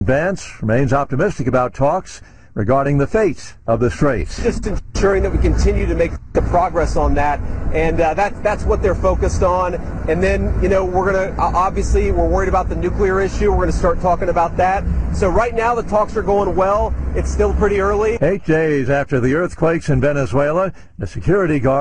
Vance remains optimistic about talks regarding the fate of the Straits. Just ensuring that we continue to make the progress on that, and that's what they're focused on. And then, we're going to, obviously, we're worried about the nuclear issue. We're going to start talking about that. So right now the talks are going well. It's still pretty early. 8 days after the earthquakes in Venezuela, the security guard